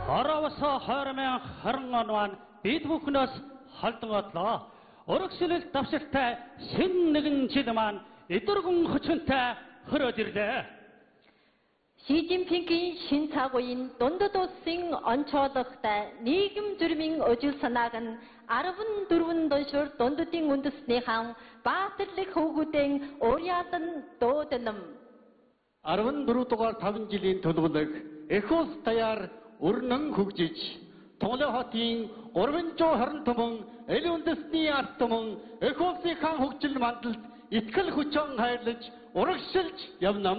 Хорооso 2020 онд бид бүхнээс холдгоодлоо. Урагшлал давшилтай шинэ нэгэн жил маань эдэргэн хүчинтэй хөрөөд ирлээ. 시진핑의 신사고인 돈도도싱 언초덕다 니김 주름인 어주선악은 아르분 두르분 돈쇼 돈도띵 운드스네항 바틀릭 호구땡 오리아든 도드넘 아르분 두루토가 타분질린 도드분덕 에코스 타야르 우르능 국지치 동래화팅 오르벤조 하른토몽 엘리운드스니 아스토몽 에코스 강 혹질 만들 이틀 후청 하일르치 오락실치 엽남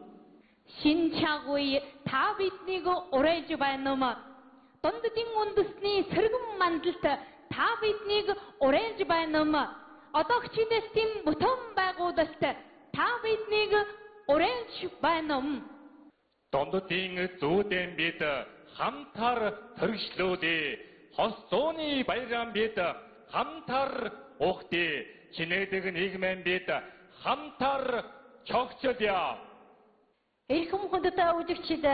신차고의 다비트니고 오래주바의 넘어 돈드띵 운드스니 서금 만들다 다비트니고 오래주바의 넘어 어덕치데스틴 무텀바고더스다 다비트니고 오래주바의 넘 돈드띵 조된 비트 함타르 터르실로데 호스토니 바이람 비트 함타르 옥데 지네드근 이그맨 비트 함타르 적저디야 일금 혼드다 우직치다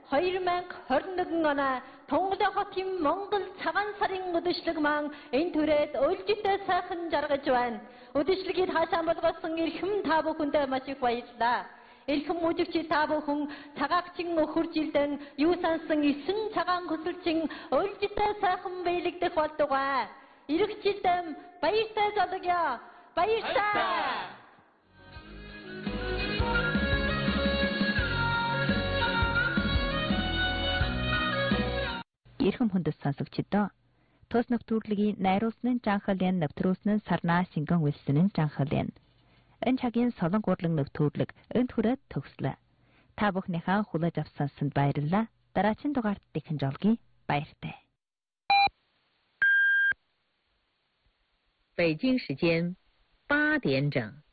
2021 동대 허팀 몽골 차간사링 우드실그망 인투렛 얼지때 사큰 자라가 좋아한 우드실기 다시 한번 것승일 흠 다보 군대 마시고 있다. 일금 우직치 다보흥 자각칭 호르질등 유산성이 승 자강 구슬칭 얼지때 사큰 베일릭대 활동화 이렇지댐 바이사 자덕이야 바이사 Ирхэм хүндэс сонсогчдоо тус нөтөрлөгийн найруулсан нь жанхалын нэвтрүүлсэн сарнаа шингэн үлсэн нь жанхалын энэ цагийн солонгуурлаг нөтөрлөг энд хүрээд төгслөө. Та бүхнийхээ хүлээж авсан санд баярлалаа. Дараагийн дугаарт дэхэн жолгийн баяртай. 北京时间8点整。